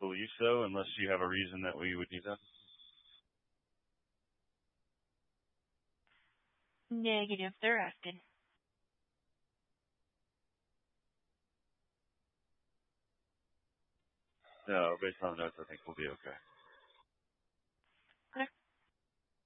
believe so, unless you have a reason that we would need that. Negative, they're asking. No, based on the notes, I think we'll be okay.